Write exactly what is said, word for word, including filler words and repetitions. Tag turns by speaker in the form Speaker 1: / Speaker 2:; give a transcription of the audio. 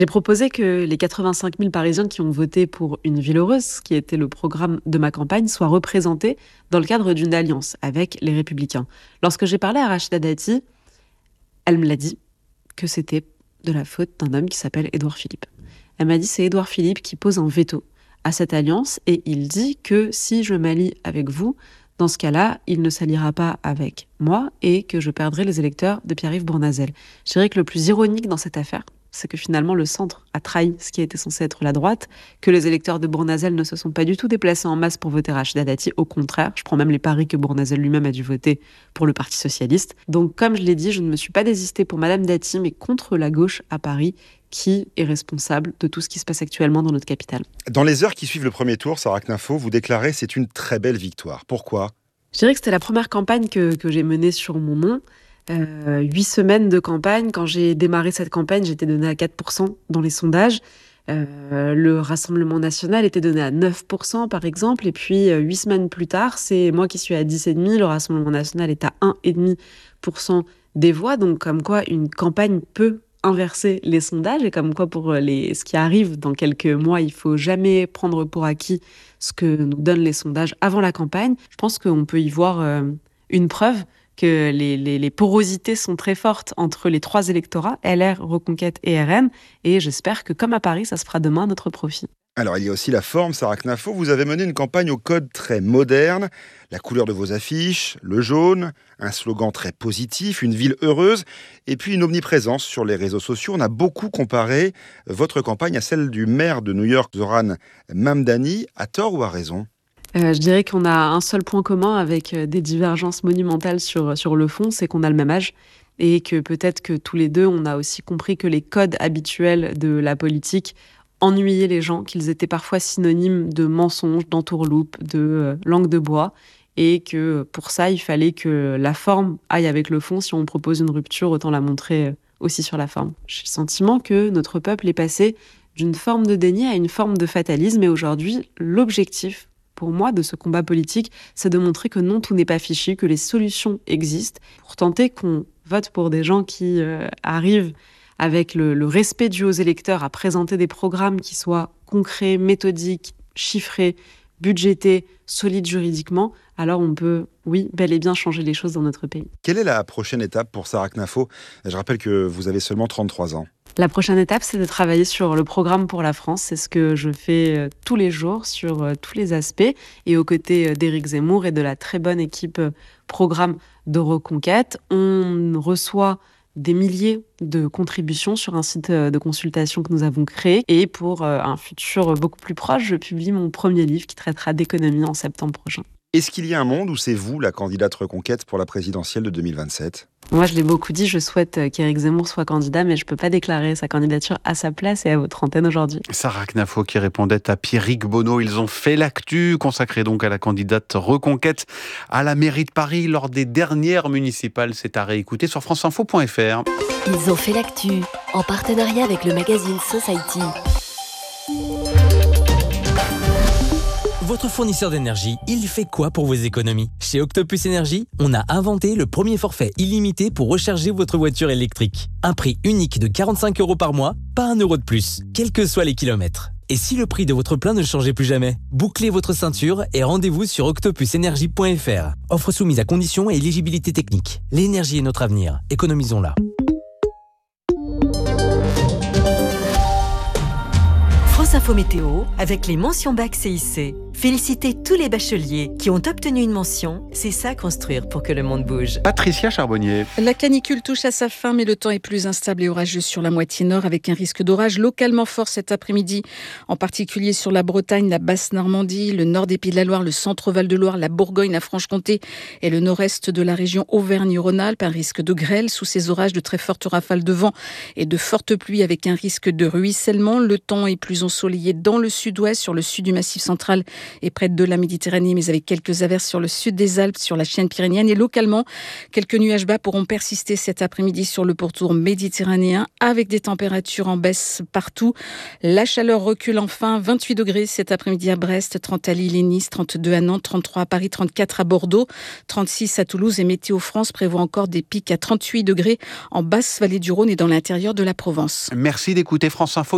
Speaker 1: J'ai proposé que les quatre-vingt-cinq mille Parisiens qui ont voté pour Une ville heureuse, qui était le programme de ma campagne, soient représentés dans le cadre d'une alliance avec les Républicains. Lorsque j'ai parlé à Rachida Dati, elle me l'a dit que c'était de la faute d'un homme qui s'appelle Édouard Philippe. Elle m'a dit c'est Édouard Philippe qui pose un veto à cette alliance et il dit que si je m'allie avec vous, dans ce cas-là, il ne s'alliera pas avec moi et que je perdrai les électeurs de Pierre-Yves Bournazel. Je dirais que le plus ironique dans cette affaire, c'est que finalement le centre a trahi ce qui était censé être la droite, que les électeurs de Bournazel ne se sont pas du tout déplacés en masse pour voter Rachida Dati. Au contraire, je prends même les paris que Bournazel lui-même a dû voter pour le Parti socialiste. Donc comme je l'ai dit, je ne me suis pas désistée pour Madame Dati, mais contre la gauche à Paris, qui est responsable de tout ce qui se passe actuellement dans notre capitale.
Speaker 2: Dans les heures qui suivent le premier tour, Sarah Knafo, vous déclarez c'est une très belle victoire. Pourquoi ?
Speaker 1: Je dirais que c'était la première campagne que, que j'ai menée sur mon nom. Euh, huit semaines de campagne. Quand j'ai démarré cette campagne, j'étais donnée à quatre pour cent dans les sondages. Euh, le Rassemblement national était donné à neuf pour cent, par exemple. Et puis, euh, huit semaines plus tard, c'est moi qui suis à dix virgule cinq pour cent. Le Rassemblement national est à un virgule cinq pour cent des voix. Donc, comme quoi, une campagne peut inverser les sondages. Et comme quoi, pour les, ce qui arrive dans quelques mois, il faut jamais prendre pour acquis ce que nous donnent les sondages avant la campagne. Je pense qu'on peut y voir euh, une preuve que les, les, les porosités sont très fortes entre les trois électorats, L R, Reconquête et R N, et j'espère que, comme à Paris, ça se fera demain à notre profit.
Speaker 2: Alors, il y a aussi la forme, Sarah Knafo. Vous avez mené une campagne au code très moderne. La couleur de vos affiches, le jaune, un slogan très positif, une ville heureuse, et puis une omniprésence sur les réseaux sociaux. On a beaucoup comparé votre campagne à celle du maire de New York, Zoran Mamdani. À tort ou à raison ?
Speaker 1: Euh, je dirais qu'on a un seul point commun avec des divergences monumentales sur, sur le fond, c'est qu'on a le même âge et que peut-être que tous les deux, on a aussi compris que les codes habituels de la politique ennuyaient les gens, qu'ils étaient parfois synonymes de mensonges, d'entourloupe, de euh, langue de bois et que pour ça, il fallait que la forme aille avec le fond. Si on propose une rupture, autant la montrer aussi sur la forme. J'ai le sentiment que notre peuple est passé d'une forme de déni à une forme de fatalisme et aujourd'hui, l'objectif pour moi, de ce combat politique, c'est de montrer que non, tout n'est pas fichu, que les solutions existent pour tenter qu'on vote pour des gens qui euh, arrivent avec le, le respect dû aux électeurs à présenter des programmes qui soient concrets, méthodiques, chiffrés, budgétés, solides juridiquement. Alors on peut, oui, bel et bien changer les choses dans notre pays.
Speaker 2: Quelle est la prochaine étape pour Sarah Knafo ? Je rappelle que vous avez seulement trente-trois ans.
Speaker 1: La prochaine étape, c'est de travailler sur le programme pour la France. C'est ce que je fais tous les jours sur tous les aspects. Et aux côtés d'Éric Zemmour et de la très bonne équipe programme de Reconquête, on reçoit des milliers de contributions sur un site de consultation que nous avons créé. Et pour un futur beaucoup plus proche, je publie mon premier livre qui traitera d'économie en septembre prochain.
Speaker 2: Est-ce qu'il y a un monde où c'est vous la candidate Reconquête pour la présidentielle de deux mille vingt-sept ?
Speaker 1: Moi, je l'ai beaucoup dit, je souhaite qu'Éric Zemmour soit candidat, mais je ne peux pas déclarer sa candidature à sa place et à votre antenne aujourd'hui.
Speaker 3: Sarah Knafo qui répondait à Pierrick Bonneau. Ils ont fait l'actu, consacrée donc à la candidate Reconquête à la mairie de Paris lors des dernières municipales. C'est à réécouter sur franceinfo point f r.
Speaker 4: Ils ont fait l'actu en partenariat avec le magazine Society.
Speaker 5: Votre fournisseur d'énergie, il fait quoi pour vos économies ? Chez Octopus Énergie, on a inventé le premier forfait illimité pour recharger votre voiture électrique. Un prix unique de quarante-cinq euros par mois, pas un euro de plus, quels que soient les kilomètres. Et si le prix de votre plein ne changeait plus jamais ? Bouclez votre ceinture et rendez-vous sur octopus énergie point f r. Offre soumise à conditions et éligibilité technique. L'énergie est notre avenir, économisons-la.
Speaker 6: France Info Météo avec les mentions bac C I C. Félicitez tous les bacheliers qui ont obtenu une mention. C'est ça construire pour que le monde bouge.
Speaker 3: Patricia Charbonnier.
Speaker 7: La canicule touche à sa fin, mais le temps est plus instable et orageux sur la moitié nord avec un risque d'orage localement fort cet après-midi, en particulier sur la Bretagne, la Basse-Normandie, le nord des Pays de la Loire, le centre Val-de-Loire, la Bourgogne, la Franche-Comté et le nord-est de la région Auvergne-Rhône-Alpes. Un risque de grêle sous ces orages, de très fortes rafales de vent et de fortes pluies avec un risque de ruissellement. Le temps est plus ensoleillé dans le sud-ouest, sur le sud du Massif central et près de la Méditerranée, mais avec quelques averses sur le sud des Alpes, sur la chaîne pyrénéenne. Et localement, quelques nuages bas pourront persister cet après-midi sur le pourtour méditerranéen, avec des températures en baisse partout. La chaleur recule enfin, vingt-huit degrés cet après-midi à Brest, trente à Lille et Nice, trente-deux à Nantes, trente-trois à Paris, trente-quatre à Bordeaux, trente-six à Toulouse. Et Météo France prévoit encore des pics à trente-huit degrés en basse vallée du Rhône et dans l'intérieur de la Provence.
Speaker 3: Merci d'écouter France Info.